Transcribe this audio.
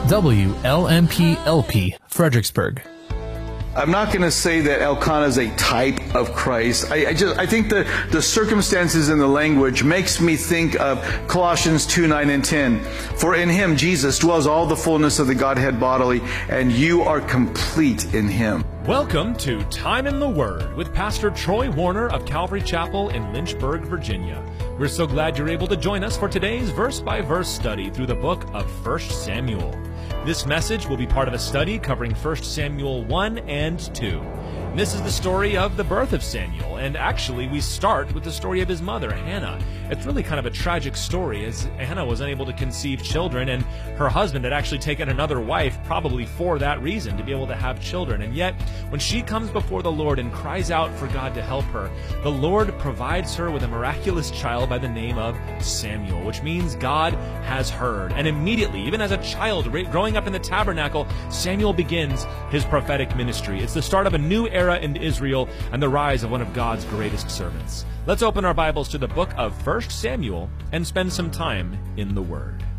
WLMP-LP, Fredericksburg. I'm not going to say that Elkanah is a type of Christ. I think the circumstances in the language makes me think of Colossians 2:9 and 10. For in him, Jesus, dwells all the fullness of the Godhead bodily, and you are complete in him. Welcome to Time in the Word with Pastor Troy Warner of Calvary Chapel in Lynchburg, Virginia. We're so glad you're able to join us for today's verse-by-verse study through the book of 1 Samuel. This message will be part of a study covering 1 Samuel 1 and 2. This is the story of the birth of Samuel, and actually we start with the story of his mother, Hannah. It's really kind of a tragic story, as Hannah was unable to conceive children, and her husband had actually taken another wife, probably for that reason, to be able to have children. And yet, when she comes before the Lord and cries out for God to help her, the Lord provides her with a miraculous child by the name of Samuel, which means God has heard. And immediately, even as a child growing up in the tabernacle, Samuel begins his prophetic ministry. It's the start of a new era in Israel and the rise of one of God's greatest servants. Let's open our Bibles to the book of 1 Samuel and spend some time in the Word.